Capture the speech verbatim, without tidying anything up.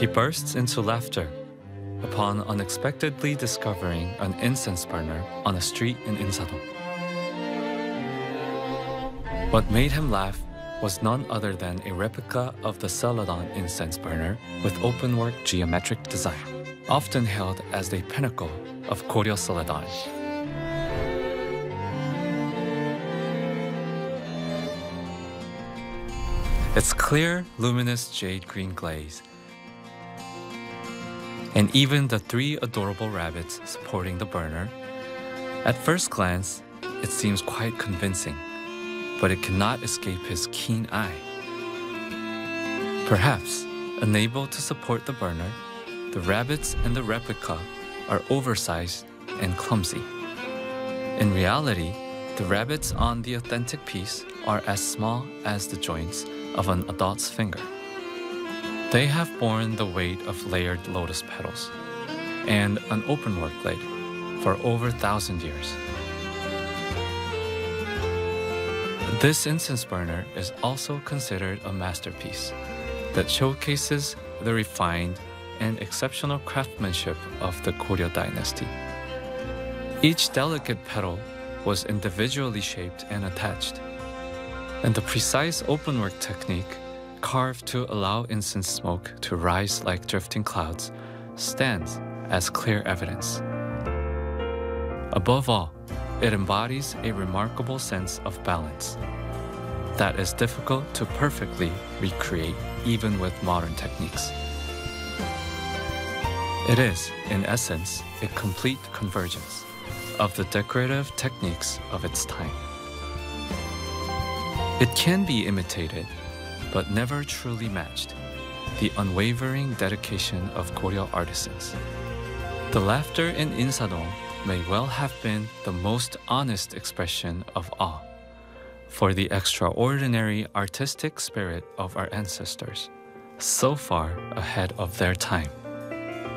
He bursts into laughter upon unexpectedly discovering an incense burner on a street in Insadong. What made him laugh was none other than a replica of the Celadon incense burner with openwork geometric design, often hailed as the pinnacle of Koryo Celadon. Its clear, luminous jade green glaze, and even the three adorable rabbits supporting the burner. At first glance, it seems quite convincing, but it cannot escape his keen eye. Perhaps, unable to support the burner, the rabbits in the replica are oversized and clumsy. In reality, the rabbits on the authentic piece are as small as the joints of an adult's finger. They have borne the weight of layered lotus petals and an openwork lid for over a thousand years. This incense burner is also considered a masterpiece that showcases the refined and exceptional craftsmanship of the Koryo dynasty. Each delicate petal was individually shaped and attached, and the precise openwork technique carved to allow incense smoke to rise like drifting clouds stands as clear evidence. Above all, it embodies a remarkable sense of balance that is difficult to perfectly recreate even with modern techniques. It is, in essence, a complete convergence of the decorative techniques of its time. It can be imitated, but never truly matched, the unwavering dedication of Koryo artisans. The laughter in Insadong may well have been the most honest expression of awe for the extraordinary artistic spirit of our ancestors, so far ahead of their time.